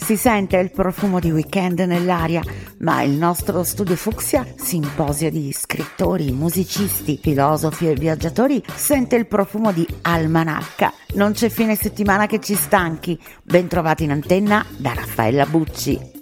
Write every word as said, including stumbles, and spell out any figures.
Si sente il profumo di weekend nell'aria, ma il nostro studio Fucsia, simposio di scrittori, musicisti, filosofi e viaggiatori, sente il profumo di almanacca. Non c'è fine settimana che ci stanchi. Ben trovati in antenna da Raffaella Bucci.